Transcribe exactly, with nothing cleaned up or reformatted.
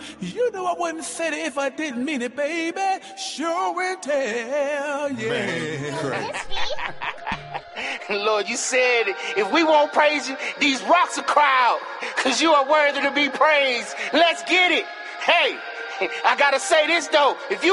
You know I wouldn't say it if I didn't mean it, baby. Sure and tell, yeah. Lord, you said if we won't praise you, these rocks will cry out, because you are worthy to be praised. Let's get it. Hey, I gotta say this, though. If you